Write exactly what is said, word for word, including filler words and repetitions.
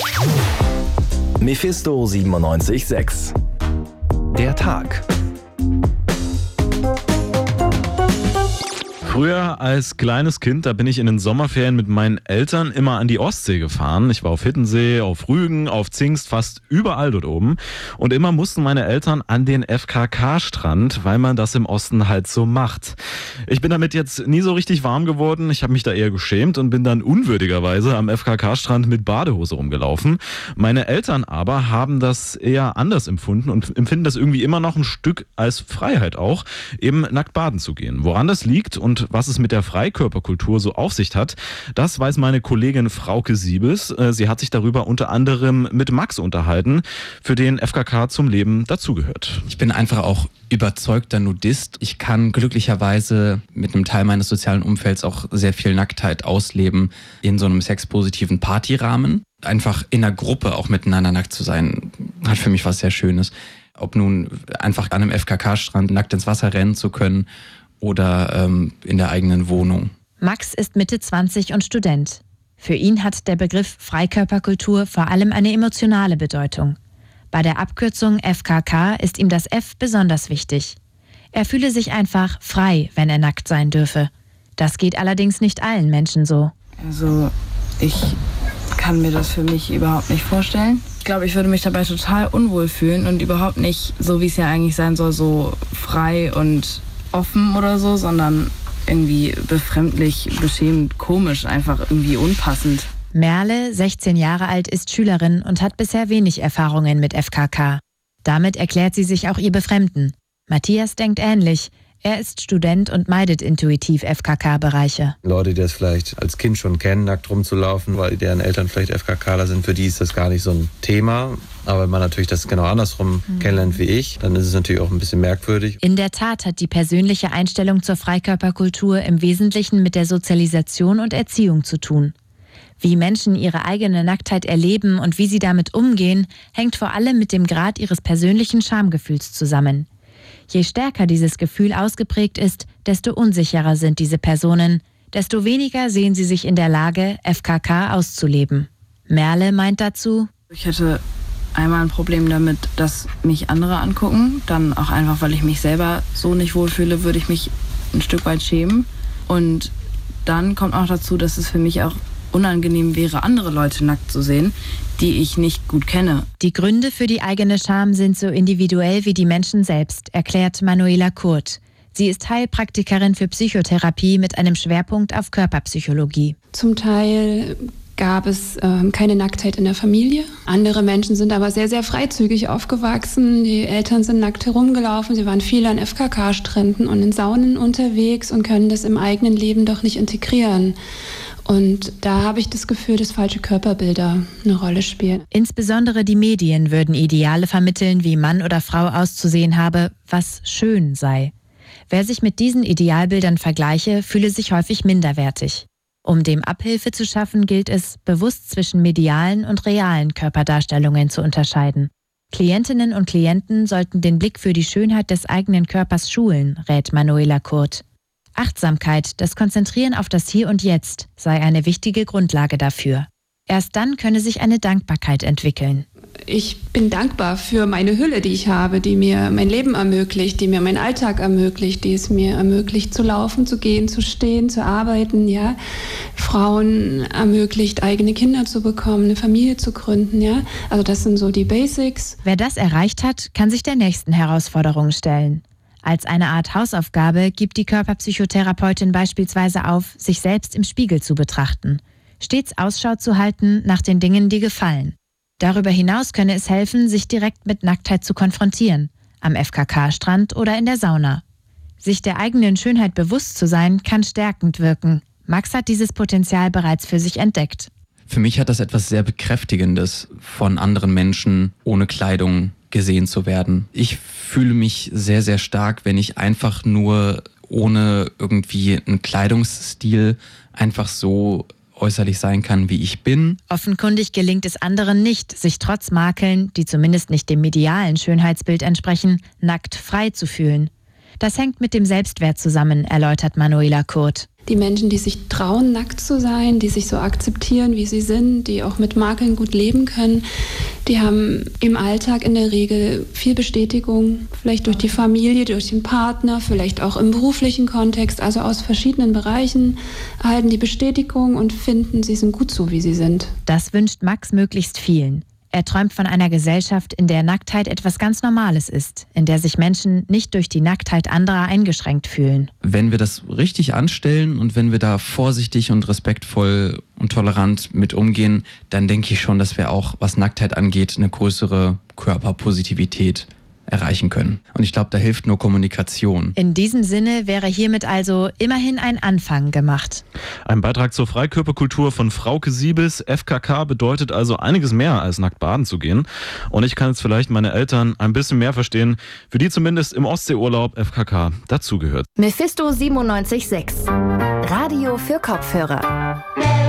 Mephisto siebenundneunzig Komma sechs. Der Tag. Früher als kleines Kind, da bin ich in den Sommerferien mit meinen Eltern immer an die Ostsee gefahren. Ich war auf Hiddensee, auf Rügen, auf Zingst, fast überall dort oben. Und immer mussten meine Eltern an den F K K-Strand, weil man das im Osten halt so macht. Ich bin damit jetzt nie so richtig warm geworden. Ich habe mich da eher geschämt und bin dann unwürdigerweise am F K K-Strand mit Badehose rumgelaufen. Meine Eltern aber haben das eher anders empfunden und empfinden das irgendwie immer noch ein Stück als Freiheit auch, eben nackt baden zu gehen. Woran das liegt und was es mit der Freikörperkultur so auf sich hat, das weiß meine Kollegin Frauke Siebes. Sie hat sich darüber unter anderem mit Max unterhalten, für den F K K zum Leben dazugehört. Ich bin einfach auch überzeugter Nudist. Ich kann glücklicherweise mit einem Teil meines sozialen Umfelds auch sehr viel Nacktheit ausleben in so einem sexpositiven Partyrahmen. Einfach in einer Gruppe auch miteinander nackt zu sein, hat für mich was sehr Schönes. Ob nun einfach an einem F K K-Strand nackt ins Wasser rennen zu können oder ähm, in der eigenen Wohnung. Max ist Mitte zwanzig und Student. Für ihn hat der Begriff Freikörperkultur vor allem eine emotionale Bedeutung. Bei der Abkürzung F K K ist ihm das F besonders wichtig. Er fühle sich einfach frei, wenn er nackt sein dürfe. Das geht allerdings nicht allen Menschen so. Also ich kann mir das für mich überhaupt nicht vorstellen. Ich glaube, ich würde mich dabei total unwohl fühlen und überhaupt nicht so, wie es ja eigentlich sein soll, so frei und offen oder so, sondern irgendwie befremdlich, beschämend, komisch, einfach irgendwie unpassend. Merle, sechzehn Jahre alt, ist Schülerin und hat bisher wenig Erfahrungen mit F K K. Damit erklärt sie sich auch ihr Befremden. Matthias denkt ähnlich. Er ist Student und meidet intuitiv F K K-Bereiche. Leute, die das vielleicht als Kind schon kennen, nackt rumzulaufen, weil deren Eltern vielleicht F K Kler sind, für die ist das gar nicht so ein Thema. Aber wenn man natürlich das genau andersrum mhm. kennenlernt wie ich, dann ist es natürlich auch ein bisschen merkwürdig. In der Tat hat die persönliche Einstellung zur Freikörperkultur im Wesentlichen mit der Sozialisation und Erziehung zu tun. Wie Menschen ihre eigene Nacktheit erleben und wie sie damit umgehen, hängt vor allem mit dem Grad ihres persönlichen Schamgefühls zusammen. Je stärker dieses Gefühl ausgeprägt ist, desto unsicherer sind diese Personen, desto weniger sehen sie sich in der Lage, F K K auszuleben. Merle meint dazu: Ich hätte einmal ein Problem damit, dass mich andere angucken. Dann auch einfach, weil ich mich selber so nicht wohlfühle, würde ich mich ein Stück weit schämen. Und dann kommt auch dazu, dass es für mich auch unangenehm wäre, andere Leute nackt zu sehen, die ich nicht gut kenne. Die Gründe für die eigene Scham sind so individuell wie die Menschen selbst, erklärt Manuela Kurt. Sie ist Heilpraktikerin für Psychotherapie mit einem Schwerpunkt auf Körperpsychologie. Zum Teil gab es äh, keine Nacktheit in der Familie. Andere Menschen sind aber sehr, sehr freizügig aufgewachsen. Die Eltern sind nackt herumgelaufen. Sie waren viel an F K K-Stränden und in Saunen unterwegs und können das im eigenen Leben doch nicht integrieren. Und da habe ich das Gefühl, dass falsche Körperbilder eine Rolle spielen. Insbesondere die Medien würden Ideale vermitteln, wie Mann oder Frau auszusehen habe, was schön sei. Wer sich mit diesen Idealbildern vergleiche, fühle sich häufig minderwertig. Um dem Abhilfe zu schaffen, gilt es, bewusst zwischen medialen und realen Körperdarstellungen zu unterscheiden. Klientinnen und Klienten sollten den Blick für die Schönheit des eigenen Körpers schulen, rät Manuela Kurt. Achtsamkeit, das Konzentrieren auf das Hier und Jetzt, sei eine wichtige Grundlage dafür. Erst dann könne sich eine Dankbarkeit entwickeln. Ich bin dankbar für meine Hülle, die ich habe, die mir mein Leben ermöglicht, die mir meinen Alltag ermöglicht, die es mir ermöglicht, zu laufen, zu gehen, zu stehen, zu arbeiten, ja. Frauen ermöglicht, eigene Kinder zu bekommen, eine Familie zu gründen, ja. Also das sind so die Basics. Wer das erreicht hat, kann sich der nächsten Herausforderung stellen. Als eine Art Hausaufgabe gibt die Körperpsychotherapeutin beispielsweise auf, sich selbst im Spiegel zu betrachten. Stets Ausschau zu halten nach den Dingen, die gefallen. Darüber hinaus könne es helfen, sich direkt mit Nacktheit zu konfrontieren, am F K K-Strand oder in der Sauna. Sich der eigenen Schönheit bewusst zu sein, kann stärkend wirken. Max hat dieses Potenzial bereits für sich entdeckt. Für mich hat das etwas sehr Bekräftigendes, von anderen Menschen ohne Kleidung gesehen zu werden. Ich fühle mich sehr, sehr stark, wenn ich einfach nur ohne irgendwie einen Kleidungsstil einfach so äußerlich sein kann, wie ich bin. Offenkundig gelingt es anderen nicht, sich trotz Makeln, die zumindest nicht dem medialen Schönheitsbild entsprechen, nackt frei zu fühlen. Das hängt mit dem Selbstwert zusammen, erläutert Manuela Kurt. Die Menschen, die sich trauen, nackt zu sein, die sich so akzeptieren, wie sie sind, die auch mit Makeln gut leben können, die haben im Alltag in der Regel viel Bestätigung, vielleicht durch die Familie, durch den Partner, vielleicht auch im beruflichen Kontext, also aus verschiedenen Bereichen erhalten die Bestätigung und finden, sie sind gut so, wie sie sind. Das wünscht Max möglichst vielen. Er träumt von einer Gesellschaft, in der Nacktheit etwas ganz Normales ist, in der sich Menschen nicht durch die Nacktheit anderer eingeschränkt fühlen. Wenn wir das richtig anstellen und wenn wir da vorsichtig und respektvoll und tolerant mit umgehen, dann denke ich schon, dass wir auch, was Nacktheit angeht, eine größere Körperpositivität erreichen können. Und ich glaube, da hilft nur Kommunikation. In diesem Sinne wäre hiermit also immerhin ein Anfang gemacht. Ein Beitrag zur Freikörperkultur von Frauke Siebes. F K K bedeutet also einiges mehr als nackt baden zu gehen. Und ich kann jetzt vielleicht meine Eltern ein bisschen mehr verstehen, für die zumindest im Ostseeurlaub F K K dazugehört. Mephisto siebenundneunzig Komma sechs. Radio für Kopfhörer.